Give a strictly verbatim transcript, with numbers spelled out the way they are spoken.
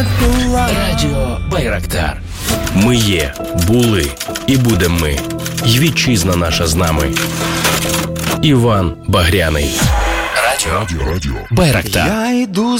Радіо Байрактар. Ми є, були і будемо ми. І вітчизна наша з нами. Іван Багряний. Радіо, Радіо. Байрактар. Я йду